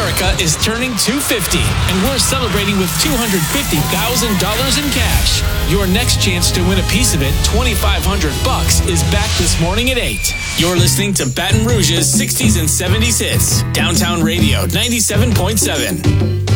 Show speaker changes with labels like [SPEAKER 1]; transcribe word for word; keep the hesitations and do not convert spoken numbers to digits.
[SPEAKER 1] America is turning two hundred fifty, and we're celebrating with two hundred fifty thousand dollars in cash. Your next chance to win a piece of it, twenty-five hundred bucks, is back this morning at eight. You're listening to Baton Rouge's sixties and seventies hits. Downtown Radio ninety-seven point seven.